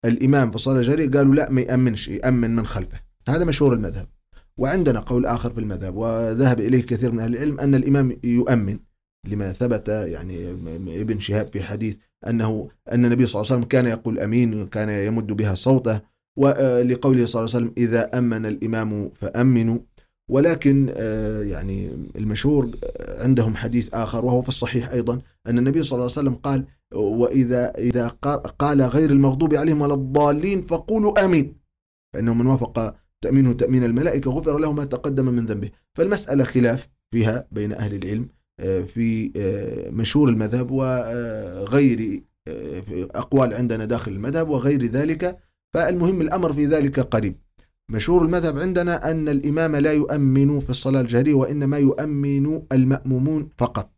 الإمام في الصلاة الجهرية قالوا لا، ما يأمنش، يأمن من خلفه. هذا مشهور المذهب. وعندنا قول آخر في المذهب وذهب إليه كثير من أهل العلم، أن الإمام يؤمن، لما ثبت يعني ابن شهاب في حديث أن النبي صلى الله عليه وسلم كان يقول أمين وكان يمد بها صوته، ولقوله صلى الله عليه وسلم إذا أمن الإمام فأمنوا. ولكن يعني المشهور عندهم حديث آخر وهو في الصحيح أيضا، أن النبي صلى الله عليه وسلم قال إذا قال غير المغضوب عليهم ولا الضالين فقولوا آمين، فإنه من وافق تأمينه تأمين الملائكة غفر له ما تقدم من ذنبه. فالمسألة خلاف فيها بين أهل العلم في مشهور المذهب وغير أقوال عندنا داخل المذهب وغير ذلك. فالمهم الأمر في ذلك قريب. مشهور المذهب عندنا أن الإمام لا يؤمن في الصلاة الجهرية، وإنما يؤمن المأمومون فقط.